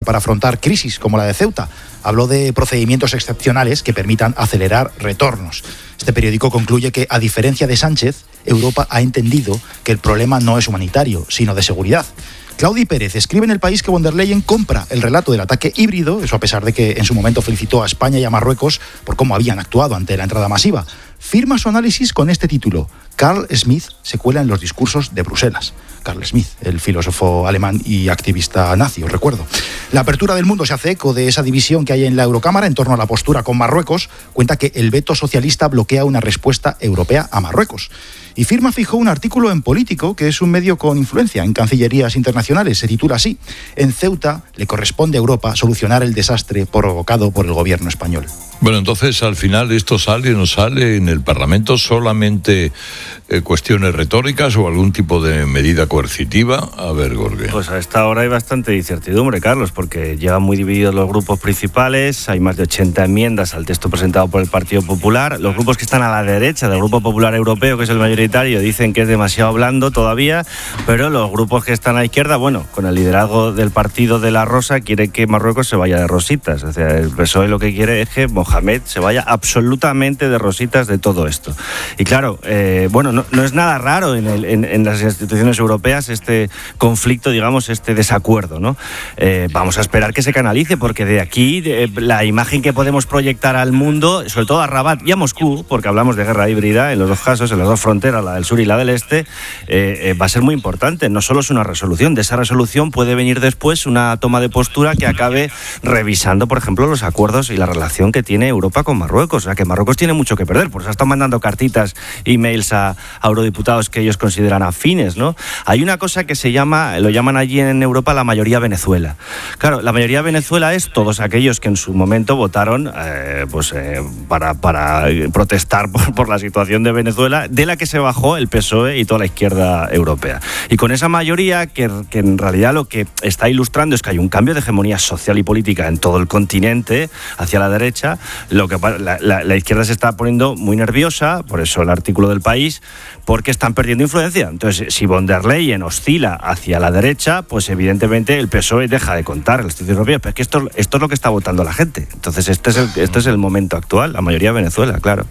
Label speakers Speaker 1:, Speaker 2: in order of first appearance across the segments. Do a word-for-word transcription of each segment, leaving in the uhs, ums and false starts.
Speaker 1: para afrontar crisis como la de Ceuta. Habló de procedimientos excepcionales que permitan acelerar retornos. Este periódico concluye que, a diferencia de Sánchez, Europa ha entendido que el problema no es humanitario, sino de seguridad. Claudi Pérez escribe en El País que von der Leyen compra el relato del ataque híbrido, eso a pesar de que en su momento felicitó a España y a Marruecos por cómo habían actuado ante la entrada masiva. Firma su análisis con este título: Carl Smith se cuela en los discursos de Bruselas. Carl Smith, el filósofo alemán y activista nazi, os recuerdo. La Apertura del Mundo se hace eco de esa división que hay en la Eurocámara en torno a la postura con Marruecos. Cuenta que el veto socialista bloquea una respuesta europea a Marruecos. Y Firma fijó un artículo en Político, que es un medio con influencia en cancillerías internacionales. Se titula así: en Ceuta le corresponde a Europa solucionar el desastre provocado por el gobierno español.
Speaker 2: Bueno, entonces al final esto sale o no sale en el Parlamento, solamente eh, cuestiones retóricas o algún tipo de medida coercitiva. A ver, Gorge.
Speaker 3: Pues a esta hora hay bastante incertidumbre, Carlos, porque llevan muy divididos los grupos principales. Hay más de ochenta enmiendas al texto presentado por el Partido Popular. Los grupos que están a la derecha del Grupo Popular Europeo, que es el mayoritario, dicen que es demasiado blando todavía, pero los grupos que están a la izquierda, bueno, con el liderazgo del Partido de la Rosa, quiere que Marruecos se vaya de rositas. O sea, el P S O E lo que quiere es que Mohamed se vaya absolutamente de rositas de todo esto. Y claro, eh, bueno, no, no es nada raro en, el, en, en las instituciones europeas este conflicto, digamos, este desacuerdo, ¿no? Eh, vamos a esperar que se canalice, porque de aquí de, la imagen que podemos proyectar al mundo, sobre todo a Rabat y a Moscú, porque hablamos de guerra híbrida en los dos casos, en las dos fronteras, la del sur y la del este, eh, eh, va a ser muy importante. No solo es una resolución, de esa resolución puede venir después una toma de postura que acabe revisando, por ejemplo, los acuerdos y la relación que tiene Europa con Marruecos. O sea, que Marruecos tiene mucho que perder, por eso están mandando cartitas, emails a, a eurodiputados que ellos consideran afines, ¿no? Hay una cosa que se llama, lo llaman allí en Europa la mayoría Venezuela. Claro, la mayoría Venezuela es todos aquellos que en su momento votaron eh, pues, eh, para, para protestar por, por la situación de Venezuela, de la que se bajó el P S O E y toda la izquierda europea. Y con esa mayoría, que, que en realidad lo que está ilustrando es que hay un cambio de hegemonía social y política en todo el continente hacia la derecha. Lo que la, la, la izquierda se está poniendo muy nerviosa, por eso el artículo del País, porque están perdiendo influencia. Entonces, si von der Leyen oscila hacia la derecha, pues evidentemente el P S O E deja de contar en la institución europea. Pero es que esto, esto es lo que está votando la gente. Entonces, este es el, este es el momento actual, la mayoría de Venezuela, claro.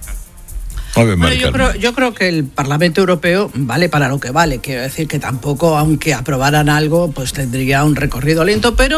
Speaker 4: Bueno, yo creo, yo creo que el Parlamento Europeo vale para lo que vale. Quiero decir que tampoco, aunque aprobaran algo, pues tendría un recorrido lento, pero,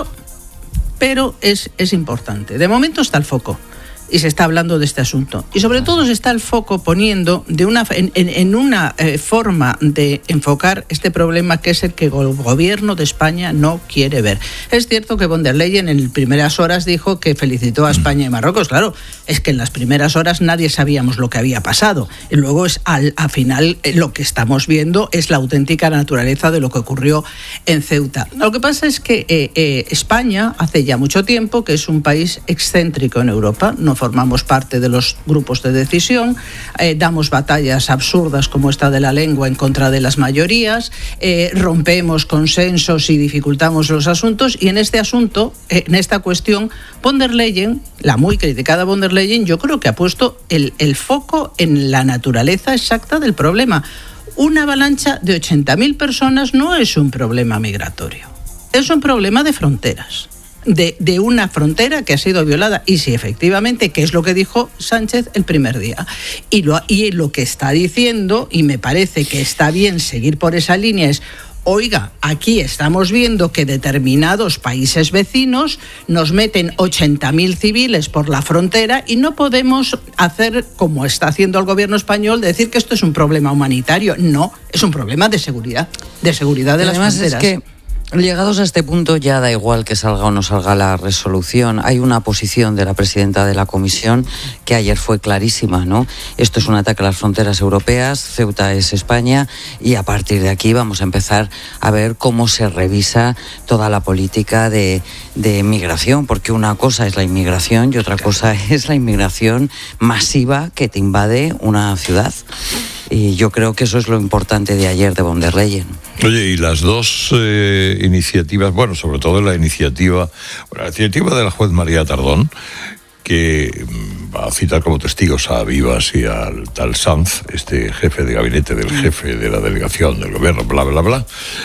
Speaker 4: pero es, es importante. De momento está el foco y se está hablando de este asunto. Y sobre todo se está el foco poniendo de una, en, en, en una eh, forma de enfocar este problema, que es el que el gobierno de España no quiere ver. Es cierto que von der Leyen en primeras horas dijo que felicitó a España y Marruecos. Claro, es que en las primeras horas nadie sabíamos lo que había pasado. Y luego es al, al final eh, lo que estamos viendo es la auténtica naturaleza de lo que ocurrió en Ceuta. Lo que pasa es que eh, eh, España hace ya mucho tiempo que es un país excéntrico en Europa. No formamos parte de los grupos de decisión, eh, damos batallas absurdas como esta de la lengua en contra de las mayorías, eh, rompemos consensos y dificultamos los asuntos, y en este asunto, eh, en esta cuestión, von der Leyen, la muy criticada von der Leyen, yo creo que ha puesto el, el foco en la naturaleza exacta del problema. Una avalancha de ochenta mil personas no es un problema migratorio, es un problema de fronteras. De, de una frontera que ha sido violada, y sí, efectivamente, que es lo que dijo Sánchez el primer día. Y lo, y lo que está diciendo, y me parece que está bien seguir por esa línea, es: oiga, aquí estamos viendo que determinados países vecinos nos meten ochenta mil civiles por la frontera y no podemos hacer como está haciendo el gobierno español, de decir que esto es un problema humanitario. No, es un problema de seguridad, de seguridad de las fronteras.
Speaker 5: Es que llegados a este punto ya da igual que salga o no salga la resolución. Hay una posición de la presidenta de la Comisión que ayer fue clarísima, ¿no? Esto es un ataque a las fronteras europeas, Ceuta es España, y a partir de aquí vamos a empezar a ver cómo se revisa toda la política de, de migración, porque una cosa es la inmigración y otra cosa es la inmigración masiva que te invade una ciudad. Y yo creo que eso es lo importante de ayer de von der Leyen.
Speaker 2: Oye, y las dos eh, iniciativas, bueno, sobre todo la iniciativa, bueno, la iniciativa de la juez María Tardón, que va a citar como testigos a Vivas y al tal Sanz, este jefe de gabinete del jefe de la delegación del gobierno, bla, bla, bla.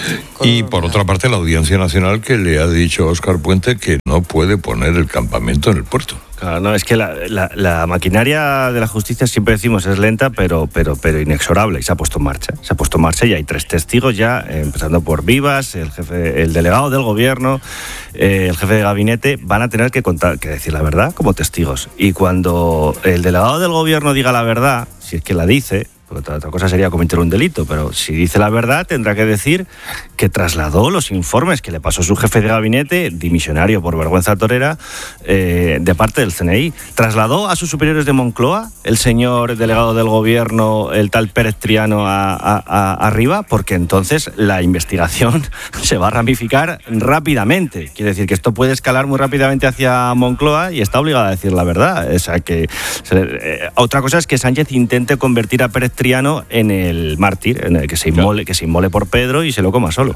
Speaker 2: Y por otra parte la Audiencia Nacional, que le ha dicho a Óscar Puente que no puede poner el campamento en el puerto.
Speaker 3: Claro, no, es que la, la, la maquinaria de la justicia, siempre decimos, es lenta, pero, pero, pero inexorable, y se ha puesto en marcha. Se ha puesto en marcha y hay tres testigos ya, eh, empezando por Vivas, el jefe, el delegado del gobierno, eh, el jefe de gabinete, van a tener que contar, que decir la verdad como testigos. Y cuando el delegado del gobierno diga la verdad, si es que la dice, porque otra cosa sería cometer un delito, pero si dice la verdad tendrá que decir que trasladó los informes que le pasó su jefe de gabinete, dimisionario por vergüenza torera, eh, de parte del C N I. Trasladó a sus superiores de Moncloa, el señor delegado del gobierno, el tal Pérez Triano, a, a, a, arriba, porque entonces la investigación se va a ramificar rápidamente. Quiere decir que esto puede escalar muy rápidamente hacia Moncloa y está obligado a decir la verdad. O sea que eh, otra cosa es que Sánchez intente convertir a Pérez Triano en el mártir, en el que se inmole, que se inmole por Pedro y se lo coma solo.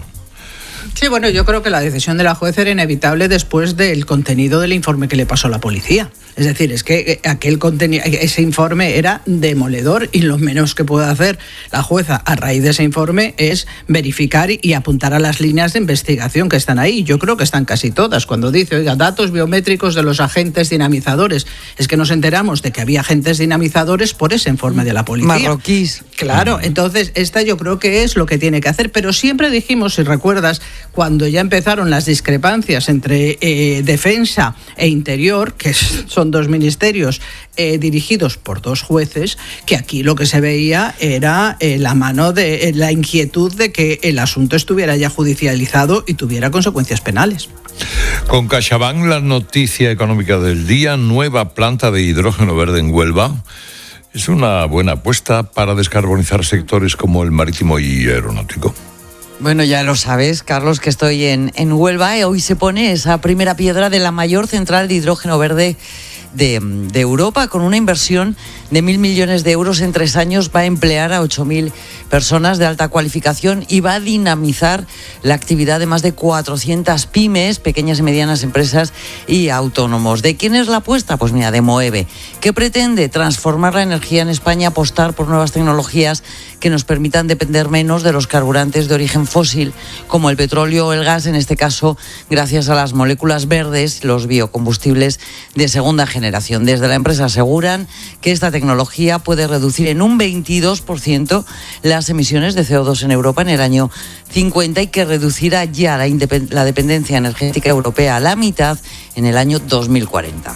Speaker 4: Sí, bueno, yo creo que la decisión de la juez era inevitable después del contenido del informe que le pasó a la policía. Es decir, es que aquel contenido, ese informe era demoledor y lo menos que puede hacer la jueza a raíz de ese informe es verificar y apuntar a las líneas de investigación que están ahí. Yo creo que están casi todas. Cuando dice, oiga, datos biométricos de los agentes dinamizadores, es que nos enteramos de que había agentes dinamizadores por ese informe de la policía.
Speaker 5: Marroquíes.
Speaker 4: Claro, entonces esta yo creo que es lo que tiene que hacer. Pero siempre dijimos, si recuerdas, cuando ya empezaron las discrepancias entre eh, Defensa e Interior, que son dos ministerios eh, dirigidos por dos jueces, que aquí lo que se veía era eh, la mano de eh, la inquietud de que el asunto estuviera ya judicializado y tuviera consecuencias penales.
Speaker 2: Con CaixaBank, la noticia económica del día: nueva planta de hidrógeno verde en Huelva. Es una buena apuesta para descarbonizar sectores como el marítimo y aeronáutico.
Speaker 5: Bueno, ya lo sabes, Carlos, que estoy en, en Huelva y hoy se pone esa primera piedra de la mayor central de hidrógeno verde de, de Europa, con una inversión de mil millones de euros en tres años. Va a emplear a ocho mil personas de alta cualificación y va a dinamizar la actividad de más de cuatrocientas pymes, pequeñas y medianas empresas y autónomos. ¿De quién es la apuesta? Pues mira, de Moeve, que pretende transformar la energía en España, apostar por nuevas tecnologías que nos permitan depender menos de los carburantes de origen fósil, como el petróleo o el gas, en este caso gracias a las moléculas verdes, los biocombustibles de segunda generación. Desde la empresa aseguran que esta tecnología puede reducir en un veintidós por ciento las emisiones de C O dos en Europa en el año cincuenta y que reducirá ya la, independ- la dependencia energética europea a la mitad en el año dos mil cuarenta.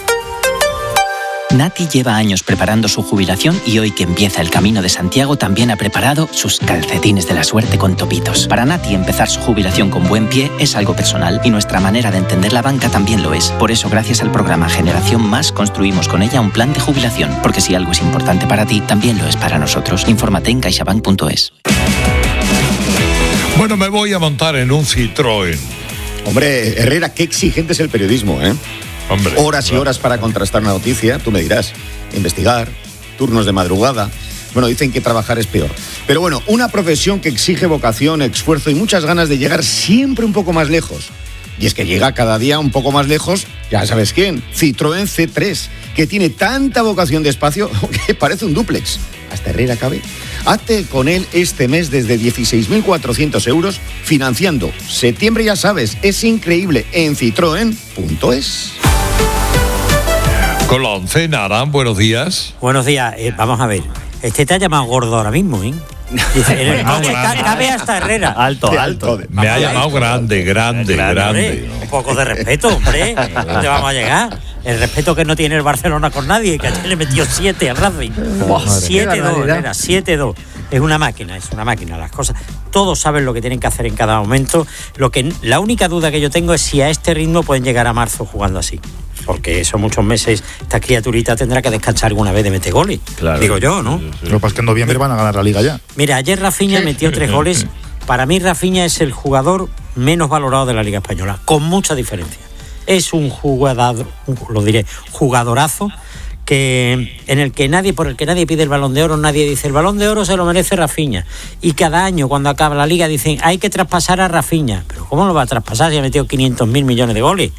Speaker 6: Nati lleva años preparando su jubilación y hoy que empieza el Camino de Santiago también ha preparado sus calcetines de la suerte con topitos. Para Nati, empezar su jubilación con buen pie es algo personal y nuestra manera de entender la banca también lo es. Por eso, gracias al programa Generación Más, construimos con ella un plan de jubilación. Porque si algo es importante para ti, también lo es para nosotros. Infórmate en caixabank punto es.
Speaker 2: Bueno, me voy a montar en un Citroën.
Speaker 7: Hombre, Herrera, qué exigente es el periodismo, ¿eh?
Speaker 2: Hombre,
Speaker 7: horas y
Speaker 2: claro.
Speaker 7: horas para contrastar una noticia, tú me dirás, investigar, turnos de madrugada. Bueno, dicen que trabajar es peor. Pero bueno, una profesión que exige vocación, esfuerzo y muchas ganas de llegar siempre un poco más lejos. Y es que llega cada día un poco más lejos, ya sabes quién, Citroën C tres, que tiene tanta vocación de espacio que parece un dúplex. Hasta Herrera cabe. Hazte con él este mes desde dieciséis mil cuatrocientos euros, financiando. Septiembre, ya sabes, es increíble, en citroen punto es.
Speaker 2: Con la oncena, Arán, buenos días.
Speaker 8: Buenos días, eh, vamos a ver. Este te ha llamado gordo ahora mismo, ¿eh? Dice, en el coche cabe hasta Herrera.
Speaker 3: Alto, alto.
Speaker 2: Me ha llamado grande, grande,
Speaker 8: Claro,
Speaker 2: grande.
Speaker 8: hombre, un poco de respeto, hombre. ¿Dónde vamos a llegar? El respeto que no tiene el Barcelona con nadie, que ayer le metió siete al Racing. siete dos, Herrera, siete dos. Es una máquina, es una máquina. Las cosas, todos saben lo que tienen que hacer en cada momento. Lo que, la única duda que yo tengo es si a este ritmo pueden llegar a marzo jugando así. Porque son muchos meses, esta criaturita tendrá que descansar alguna vez de meter goles. Claro. Digo yo, ¿no?
Speaker 1: Lo que pasa es que en noviembre van a ganar la Liga ya.
Speaker 8: Mira, ayer Rafinha metió tres goles. Para mí Rafinha es el jugador menos valorado de la Liga Española, con mucha diferencia. Es un jugador, lo diré, jugadorazo, que en el que nadie, por el que nadie pide el Balón de Oro, nadie dice el Balón de Oro se lo merece Rafinha. Y cada año cuando acaba la Liga dicen hay que traspasar a Rafinha. Pero ¿cómo lo va a traspasar si ha metido quinientos mil millones de goles?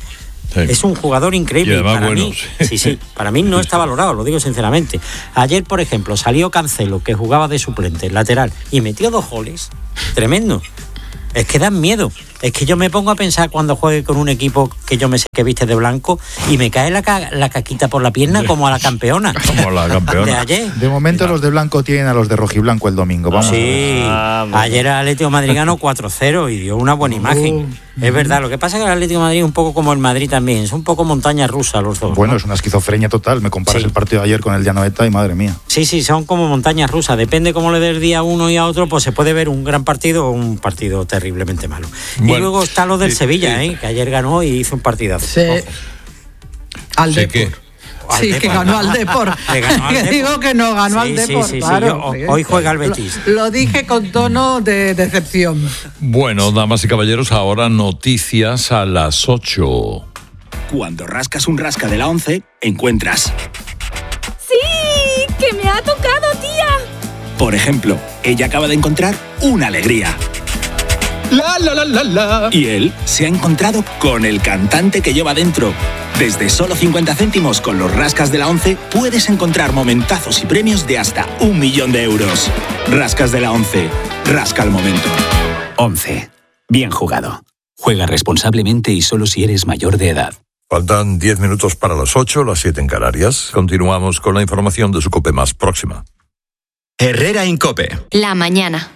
Speaker 2: Sí.
Speaker 8: Es un jugador increíble.
Speaker 2: Y además,
Speaker 8: para
Speaker 2: bueno,
Speaker 8: mí,
Speaker 2: sí.
Speaker 8: sí, sí, para mí no está valorado, lo digo sinceramente. Ayer, por ejemplo, salió Cancelo, que jugaba de suplente, lateral, y metió dos goles. Tremendo. Es que dan miedo. Es que yo me pongo a pensar cuando juegue con un equipo que yo me sé que viste de blanco y me cae la, ca- la caquita por la pierna como a la campeona.
Speaker 2: Como a la campeona.
Speaker 8: De ayer.
Speaker 1: De momento los de blanco tienen a los de rojiblanco el domingo. Vamos.
Speaker 8: Sí,
Speaker 3: Ah, bueno.
Speaker 8: ayer el Atlético Madrid ganó cuatro cero y dio una buena imagen. Es verdad, lo que pasa es que el Atlético de Madrid es un poco como el Madrid también, es un poco montaña rusa los dos.
Speaker 1: Bueno,
Speaker 8: ¿no?
Speaker 1: es una esquizofrenia total. Me comparas
Speaker 8: Sí.
Speaker 1: el partido de ayer con el de Anoeta y madre mía.
Speaker 8: Sí, sí, son como montañas rusas. Depende cómo le dé el día a uno y a otro, pues se puede ver un gran partido o un partido terriblemente malo.
Speaker 2: Bueno,
Speaker 8: y luego está lo del
Speaker 2: sí,
Speaker 8: Sevilla,
Speaker 2: sí.
Speaker 8: ¿eh? Que ayer ganó y hizo un partidazo.
Speaker 4: Sí.
Speaker 8: Ojo.
Speaker 4: Al
Speaker 2: Sé
Speaker 4: Depor.
Speaker 2: que-
Speaker 8: Al
Speaker 4: Sí,
Speaker 8: Depor.
Speaker 4: que ganó al Depor.
Speaker 8: Que ganó al
Speaker 4: Que
Speaker 8: Depor.
Speaker 4: digo que no ganó
Speaker 8: Sí,
Speaker 4: al
Speaker 8: sí,
Speaker 4: Depor.
Speaker 8: sí, sí,
Speaker 4: claro.
Speaker 8: yo-
Speaker 4: Sí.
Speaker 8: hoy juega el Betis.
Speaker 4: Lo, lo dije con tono de decepción.
Speaker 2: Bueno, damas y caballeros, ahora noticias a las ocho.
Speaker 9: Cuando rascas un rasca de la once, encuentras,
Speaker 10: ¡Sí! ¡Que me ha tocado, tía!
Speaker 9: por ejemplo, ella acaba de encontrar una alegría. La la la la la. Y él se ha encontrado con el cantante que lleva dentro. Desde solo cincuenta céntimos con los rascas de la once puedes encontrar momentazos y premios de hasta un millón de euros. Rascas de la once. Rasca el momento.
Speaker 6: once. Bien jugado. Juega responsablemente y solo si eres mayor de edad.
Speaker 2: Faltan diez minutos para las ocho, las siete en Canarias. Continuamos con la información de su COPE más próxima.
Speaker 11: Herrera Incope.
Speaker 10: La mañana.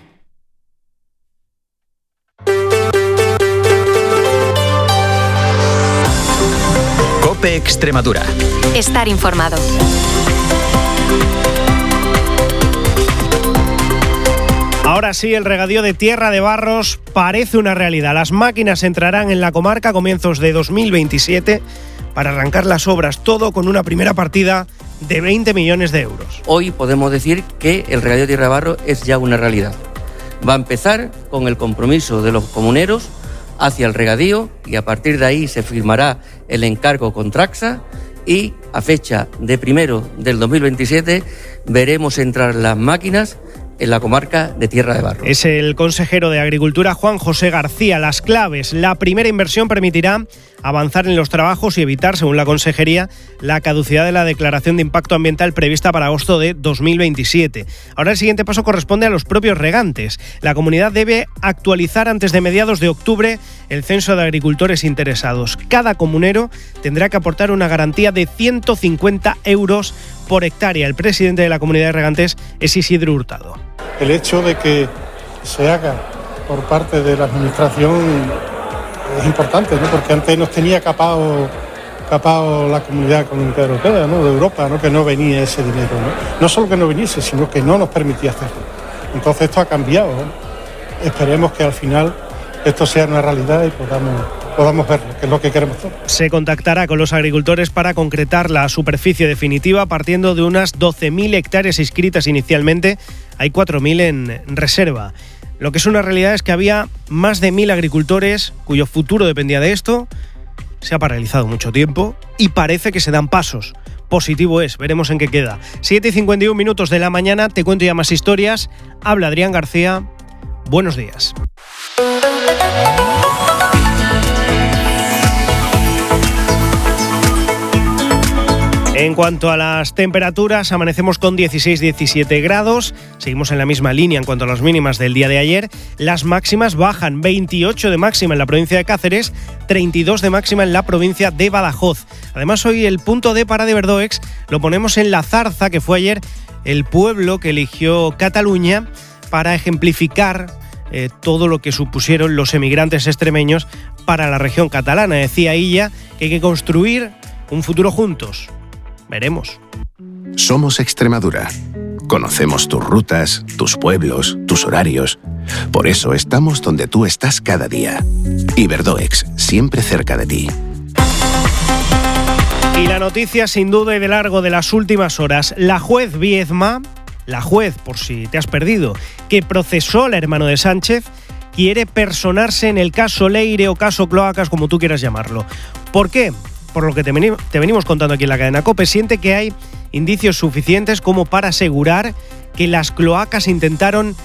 Speaker 11: Cope Extremadura.
Speaker 10: Estar informado.
Speaker 12: Ahora sí, el regadío de Tierra de Barros parece una realidad. Las máquinas entrarán en la comarca a comienzos de dos mil veintisiete para arrancar las obras, todo con una primera partida de veinte millones de euros.
Speaker 13: Hoy podemos decir que el regadío de Tierra de Barros es ya una realidad. Va a empezar con el compromiso de los comuneros hacia el regadío y a partir de ahí se firmará el encargo con Traxa y a fecha de primero del dos mil veintisiete veremos entrar las máquinas en la comarca de Tierra de Barros.
Speaker 12: Es el consejero de Agricultura, Juan José García. Las claves. La primera inversión permitirá avanzar en los trabajos y evitar, según la consejería, la caducidad de la declaración de impacto ambiental prevista para agosto de dos mil veintisiete. Ahora el siguiente paso corresponde a los propios regantes. La comunidad debe actualizar antes de mediados de octubre el censo de agricultores interesados. Cada comunero tendrá que aportar una garantía de ciento cincuenta euros por hectárea. El presidente de la comunidad de regantes es Isidro Hurtado.
Speaker 14: El hecho de que se haga por parte de la administración es importante, ¿no? Porque antes nos tenía capado, capado la Comunidad Económica Europea, ¿no? De Europa, ¿no? Que no venía ese dinero, ¿no? No solo que no viniese, sino que no nos permitía hacerlo. Entonces esto ha cambiado, ¿no? Esperemos que al final esto sea una realidad y podamos, podamos verlo, que es lo que queremos todos.
Speaker 12: Se contactará con los agricultores para concretar la superficie definitiva partiendo de unas doce mil hectáreas inscritas inicialmente. Hay cuatro mil en reserva. Lo que es una realidad es que había más de mil agricultores cuyo futuro dependía de esto. Se ha paralizado mucho tiempo y parece que se dan pasos. Positivo es, veremos en qué queda. siete y cincuenta y un minutos de la mañana, te cuento ya más historias. Habla Adrián García. Buenos días. En cuanto a las temperaturas, amanecemos con dieciséis a diecisiete grados, seguimos en la misma línea en cuanto a las mínimas del día de ayer. Las máximas bajan, veintiocho de máxima en la provincia de Cáceres, treinta y dos de máxima en la provincia de Badajoz. Además, hoy el punto de para de Verdoex lo ponemos en La Zarza, que fue ayer el pueblo que eligió Cataluña para ejemplificar eh, todo lo que supusieron los emigrantes extremeños para la región catalana. Decía ella que hay que construir un futuro juntos. Veremos.
Speaker 15: Somos Extremadura. Conocemos tus rutas, tus pueblos, tus horarios. Por eso estamos donde tú estás cada día. Iberdoex, siempre cerca de ti.
Speaker 12: Y la noticia sin duda y de largo de las últimas horas. La juez Viezma, la juez, por si te has perdido, que procesó al hermano de Sánchez, quiere personarse en el caso Leire o caso Cloacas, como tú quieras llamarlo. ¿Por qué? Por lo que te, veni- te venimos contando aquí en la cadena COPE, siente que hay indicios suficientes como para asegurar que las cloacas intentaron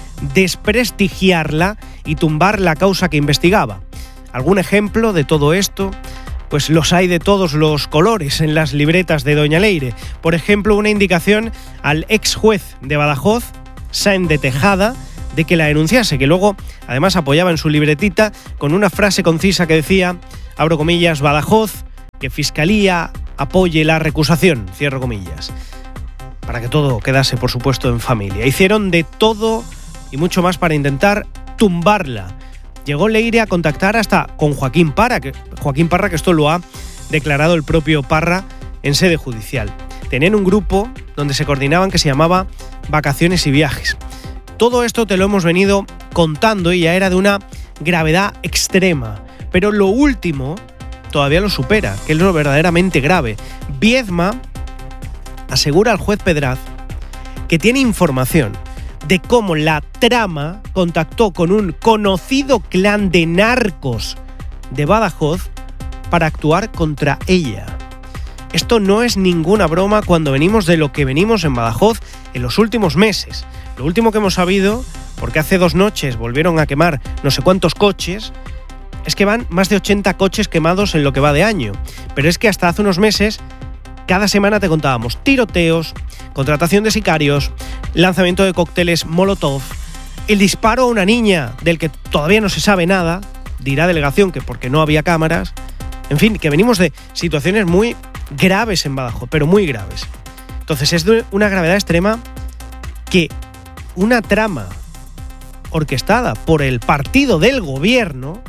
Speaker 12: desprestigiarla y tumbar la causa que investigaba. ¿Algún ejemplo de todo esto? pues los hay de todos los colores en las libretas de doña Leire. Por ejemplo, una indicación al ex juez de Badajoz, Sáenz de Tejada, de que la denunciase, que luego además apoyaba en su libretita con una frase concisa que decía, abro comillas, Badajoz, que Fiscalía apoye la recusación, cierro comillas, para que todo quedase, por supuesto, en familia. Hicieron de todo y mucho más para intentar tumbarla. Llegó Leire a contactar hasta con Joaquín Parra, que, Joaquín Parra, que esto lo ha declarado el propio Parra en sede judicial. Tenían un grupo donde se coordinaban que se llamaba Vacaciones y Viajes. Todo esto te lo hemos venido contando y ya era de una gravedad extrema. Pero lo último todavía lo supera, que es lo verdaderamente grave. Viedma asegura al juez Pedraz que tiene información de cómo la trama contactó con un conocido clan de narcos de Badajoz para actuar contra ella. Esto no es ninguna broma cuando venimos de lo que venimos en Badajoz en los últimos meses. Lo último que hemos sabido, porque hace dos noches volvieron a quemar no sé cuántos coches, es que van más de ochenta coches quemados en lo que va de año. Pero es que hasta hace unos meses, cada semana te contábamos tiroteos, contratación de sicarios, lanzamiento de cócteles Molotov, el disparo a una niña del que todavía no se sabe nada, dirá delegación que porque no había cámaras. En fin, que venimos de situaciones muy graves en Badajoz, pero muy graves. Entonces es de una gravedad extrema que una trama orquestada por el partido del gobierno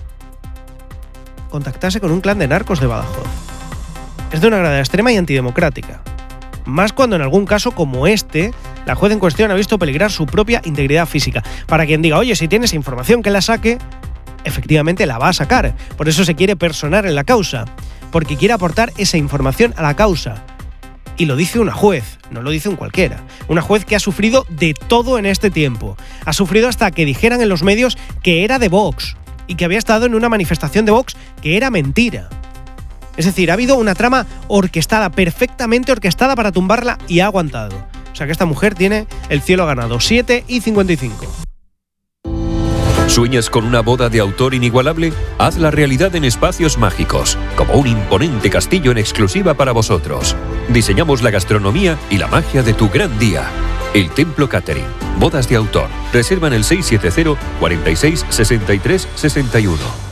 Speaker 12: contactase con un clan de narcos de Badajoz. Es de una gravedad extrema y antidemocrática. Más cuando en algún caso como este, la juez en cuestión ha visto peligrar su propia integridad física. Para quien diga, oye, si tienes información que la saque, efectivamente la va a sacar. Por eso se quiere personar en la causa, porque quiere aportar esa información a la causa. Y lo dice una juez, no lo dice un cualquiera. Una juez que ha sufrido de todo en este tiempo. Ha sufrido hasta que dijeran en los medios que era de Vox y que había estado en una manifestación de Vox que era mentira. Es decir, ha habido una trama orquestada, perfectamente orquestada para tumbarla y ha aguantado. O sea que esta mujer tiene el cielo ganado. siete y cincuenta y cinco.
Speaker 16: ¿Sueñas con una boda de autor inigualable? Hazla realidad en Espacios Mágicos, como un imponente castillo en exclusiva para vosotros. Diseñamos la gastronomía y la magia de tu gran día. El Templo Catering. Bodas de autor. Reserva en el seis siete cero, cuarenta y seis, sesenta y tres, sesenta y uno.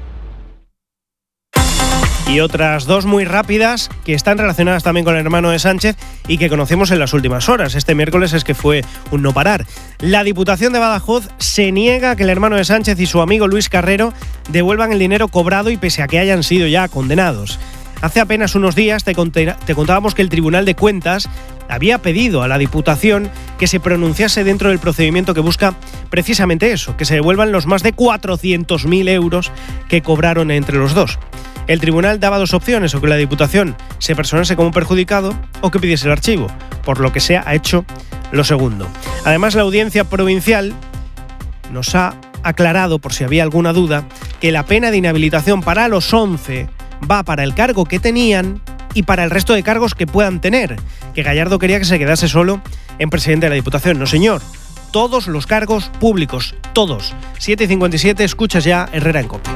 Speaker 12: Y otras dos muy rápidas que están relacionadas también con el hermano de Sánchez y que conocemos en las últimas horas. Este miércoles es que fue un no parar. La Diputación de Badajoz se niega a que el hermano de Sánchez y su amigo Luis Carrero devuelvan el dinero cobrado y pese a que hayan sido ya condenados. Hace apenas unos días te, conté, te contábamos que el Tribunal de Cuentas había pedido a la Diputación que se pronunciase dentro del procedimiento que busca precisamente eso, que se devuelvan los más de cuatrocientos mil euros que cobraron entre los dos. El tribunal daba dos opciones, o que la Diputación se personase como perjudicado o que pidiese el archivo, por lo que se ha hecho lo segundo. Además, la Audiencia Provincial nos ha aclarado, por si había alguna duda, que la pena de inhabilitación para los once va para el cargo que tenían y para el resto de cargos que puedan tener, que Gallardo quería que se quedase solo en presidente de la Diputación. No, señor, todos los cargos públicos, todos. siete y cincuenta y siete, escuchas ya Herrera en COPE.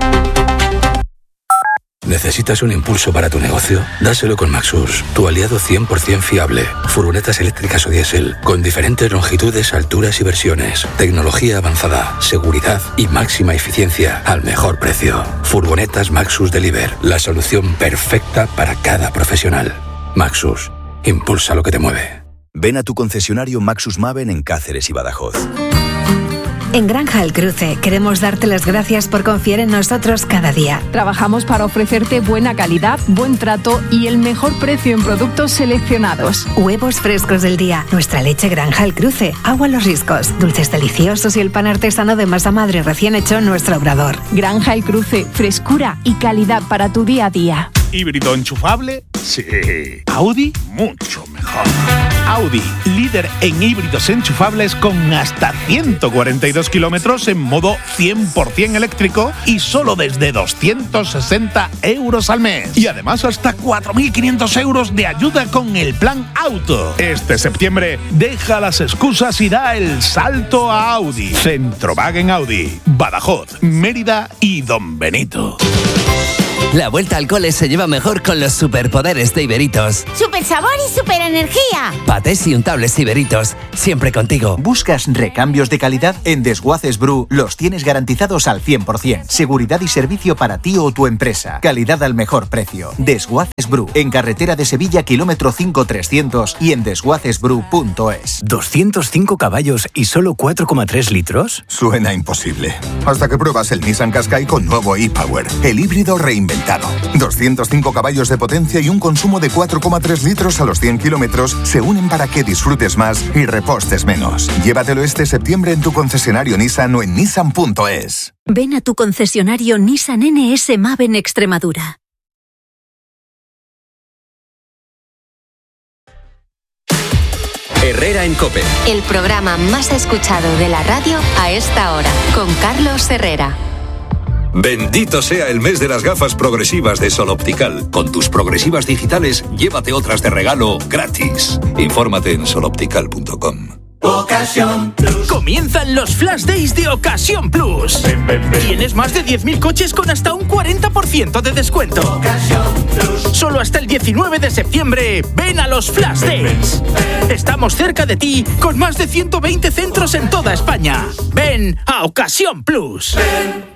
Speaker 17: ¿Necesitas un impulso para tu negocio? Dáselo con Maxus, tu aliado cien por ciento fiable. Furgonetas eléctricas o diésel, con diferentes longitudes, alturas y versiones. Tecnología avanzada, seguridad y máxima eficiencia al mejor precio. Furgonetas Maxus Deliver, la solución perfecta para cada profesional. Maxus, impulsa lo que te mueve.
Speaker 18: Ven a tu concesionario Maxus Maven en Cáceres y Badajoz.
Speaker 19: En Granja El Cruce queremos darte las gracias por confiar en nosotros cada día.
Speaker 10: Trabajamos para ofrecerte buena calidad, buen trato y el mejor precio en productos seleccionados.
Speaker 19: Huevos frescos del día, nuestra leche Granja El Cruce, agua Los Riscos, dulces deliciosos y el pan artesano de masa madre recién hecho en nuestro obrador.
Speaker 10: Granja El Cruce, frescura y calidad para tu día a día.
Speaker 20: ¿Híbrido enchufable? Sí. ¿Audi? Mucho mejor. Audi, líder en híbridos enchufables con hasta ciento cuarenta y dos kilómetros en modo cien por ciento eléctrico y solo desde doscientos sesenta euros al mes. Y además hasta cuatro mil quinientos euros de ayuda con el plan Auto. Este septiembre deja las excusas y da el salto a Audi. Centrowagen Audi, Badajoz, Mérida y Don Benito.
Speaker 21: La vuelta al cole se lleva mejor con los superpoderes de Iberitos.
Speaker 22: ¡Super sabor y super energía!
Speaker 21: Patés y untables Iberitos, siempre contigo.
Speaker 23: ¿Buscas recambios de calidad? En Desguaces Bru los tienes garantizados al cien por ciento. Seguridad y servicio para ti o tu empresa. Calidad al mejor precio. Desguaces Bru, en carretera de Sevilla, kilómetro cinco trescientos y en desguaces bru punto es.
Speaker 24: ¿doscientos cinco caballos y solo cuatro coma tres litros?
Speaker 25: Suena imposible. Hasta que pruebas el Nissan Qashqai con nuevo e-Power, el híbrido reinventado. doscientos cinco caballos de potencia y un consumo de cuatro coma tres litros a los cien kilómetros se unen para que disfrutes más y repostes menos. Llévatelo este septiembre en tu concesionario Nissan o en nissan punto es.
Speaker 26: Ven a tu concesionario Nissan N S Mave en Extremadura.
Speaker 11: Herrera en COPE.
Speaker 22: El programa más escuchado de la radio a esta hora, con Carlos Herrera.
Speaker 16: Bendito sea el mes de las gafas progresivas de Sol Optical. Con tus progresivas digitales, llévate otras de regalo gratis. Infórmate en sol optical punto com.
Speaker 27: Ocasión Plus. Comienzan los Flash Days de Ocasión Plus. Ven, ven, ven. Tienes más de diez mil coches con hasta un cuarenta por ciento de descuento. Ocasión Plus. Solo hasta el diecinueve de septiembre. Ven a los Flash Days. Ven, ven. Estamos cerca de ti con más de ciento veinte centros en toda España. Ven a Ocasión Plus. Ven.